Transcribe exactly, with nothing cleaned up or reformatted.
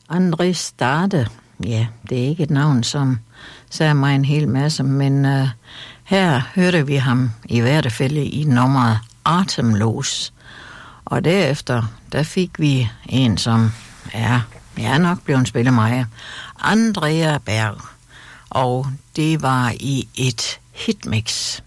André Stade, ja, det er ikke et navn, som sagde mig en hel masse, men uh, her hørte vi ham i hvert fald i nummeret Atemlos. Og derefter, der fik vi en, som er, ja, nok blev en spillemejre, Andrea Berg. Og det var i et hitmix.